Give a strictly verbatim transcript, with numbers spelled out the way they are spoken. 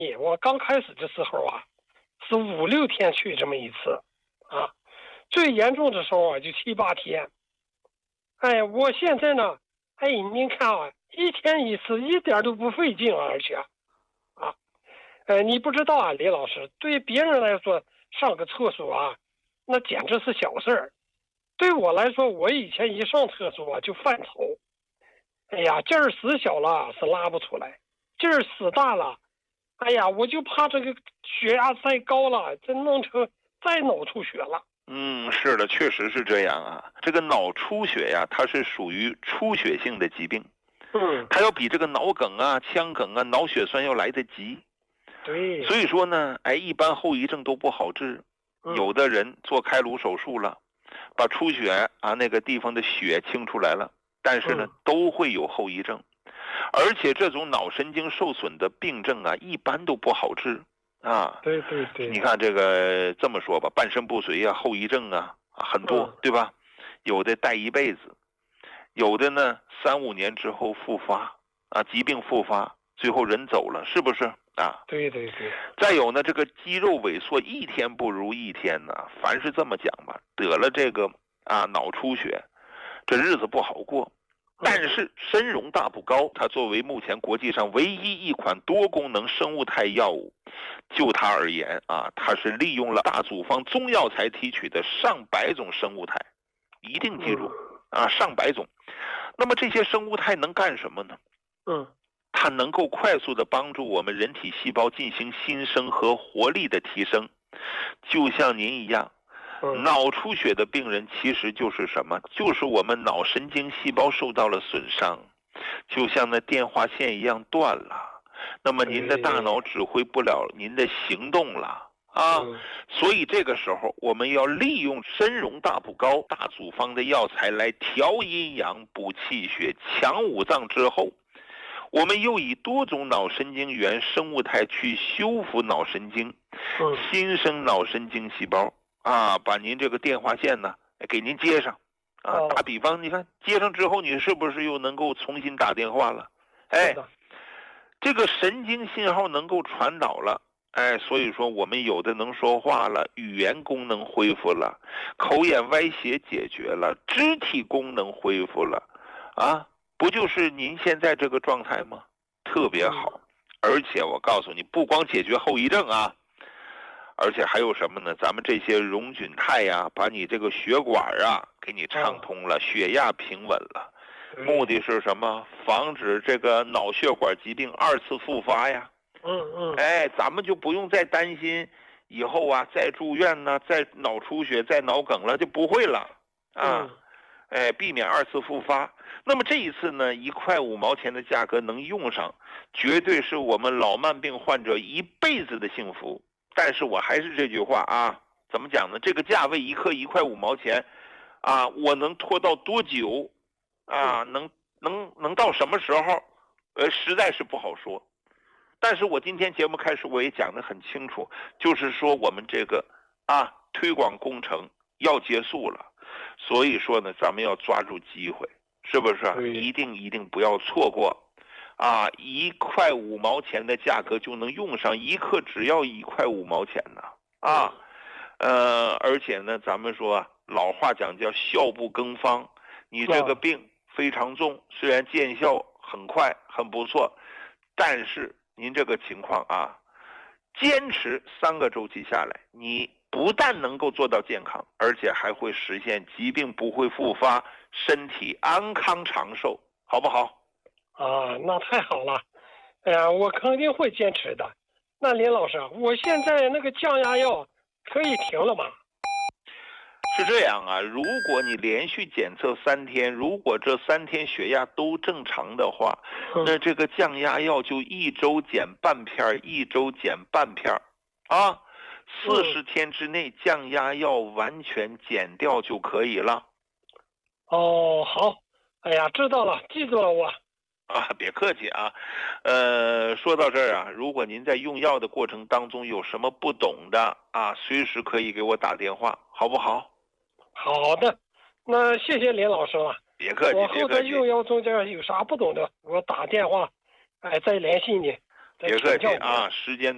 我刚开始的时候啊，是五六天去这么一次，啊，最严重的时候啊就七八天。哎，我现在呢，哎，您看啊，一天一次，一点都不费劲啊，而且，啊，呃，你不知道啊，李老师，对别人来说上个厕所啊，那简直是小事儿。对我来说，我以前一上厕所啊就犯愁。哎呀，劲儿使小了是拉不出来，劲儿使大了，哎呀，我就怕这个血压再高了，这弄成再脑出血了。 嗯，是的，确实是这样啊。这个脑出血呀，它是属于出血性的疾病， 嗯， 它要比这个脑梗啊、腔梗啊、脑血栓要来得急。 对， 所以说呢，哎，一般后遗症都不好治。 嗯、 有的人做开颅手术了，把出血啊那个地方的血清出来了，但是呢， 嗯、 都会有后遗症。而且这种脑神经受损的病症啊，一般都不好治啊。 对对对， 你看这个这么说吧，半身不遂啊，后遗症啊很多， 嗯、 对吧？有的带一辈子，有的呢三五年之后复发啊，疾病复发，最后人走了，是不是啊？ 对对对。 再有呢，这个肌肉萎缩一天不如一天呢。凡是这么讲吧，得了这个啊脑出血，这日子不好过。但是参茸大补膏，它作为目前国际上唯一一款多功能生物肽药物，就它而言啊，它是利用了大组方中药材提取的上百种生物肽，一定记住啊，上百种。那么这些生物肽能干什么呢？ 嗯， 它能够快速的帮助我们人体细胞进行新生和活力的提升，就像您一样。脑出血的病人其实就是什么？就是我们脑神经细胞受到了损伤，就像那电话线一样断了。那么您的大脑指挥不了您的行动了啊！所以这个时候我们要利用参茸大补膏大组方的药材来调阴阳、补气血、强五脏之后，我们又以多种脑神经元生物肽去修复脑神经，新生脑神经细胞。啊，把您这个电话线呢给您接上，啊，打比方，你看接上之后，你是不是又能够重新打电话了？哎，这个神经信号能够传导了，哎，所以说我们有的能说话了，语言功能恢复了，口眼歪斜解决了，肢体功能恢复了，啊，不就是您现在这个状态吗？特别好，而且我告诉你，不光解决后遗症啊。而且还有什么呢？咱们这些溶菌肽呀，把你这个血管啊给你畅通了，血压平稳了，目的是什么？防止这个脑血管疾病二次复发呀。 嗯嗯。 哎，咱们就不用再担心以后啊再住院呢，再脑出血、再脑梗了，就不会了啊。哎，避免二次复发。那么这一次呢，一块五毛钱的价格能用上，绝对是我们老慢病患者一辈子的幸福。但是我还是这句话啊，怎么讲呢？这个价位一克一块五毛钱，啊，我能拖到多久？啊，能能能到什么时候？呃，实在是不好说。但是我今天节目开始我也讲得很清楚，就是说我们这个啊推广工程要结束了，所以说呢，咱们要抓住机会，是不是？一定一定不要错过。啊，一块五毛钱的价格就能用上一克，只要一块五毛钱呢！啊，呃，而且呢，咱们说老话讲叫效不更方，你这个病非常重，虽然见效很快很不错，但是您这个情况啊，坚持三个周期下来，你不但能够做到健康，而且还会实现疾病不会复发，身体安康长寿，好不好？ 啊，那太好了，哎呀，我肯定会坚持的。那林老师，我现在那个降压药可以停了吗？ 是这样啊，如果你连续检测三天，如果这三天血压都正常的话， 嗯、 那这个降压药就一周减半片，一周减半片啊，四十天之内降压药完全减掉就可以了。 哦，好，哎呀，知道了，记住了我。 啊，别客气啊，呃，说到这儿啊，如果您在用药的过程当中有什么不懂的啊，随时可以给我打电话，好不好？ 好的，那谢谢林老师了。 别客气， 我后在用药中间有啥不懂的，我打电话，哎，再联系你，再别客气请教你啊，时间。